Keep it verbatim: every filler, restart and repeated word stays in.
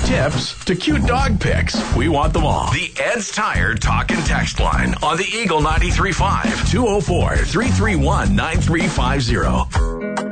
tips to cute dog pics. We want them all. The Ed's Tire Talk and Text line on the Eagle ninety-three point five, two oh four, three three one, nine three five zero.